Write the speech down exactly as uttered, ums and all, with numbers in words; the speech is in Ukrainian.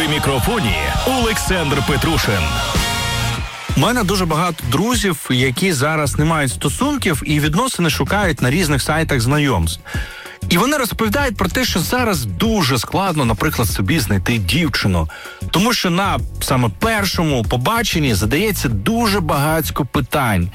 При мікрофоні Олександр Петрушин. У мене дуже багато друзів, які зараз не мають стосунків і відносини шукають на різних сайтах знайомств. І вони розповідають про те, що зараз дуже складно, наприклад, собі знайти дівчину. Тому що на саме першому побаченні задається дуже багатько питань.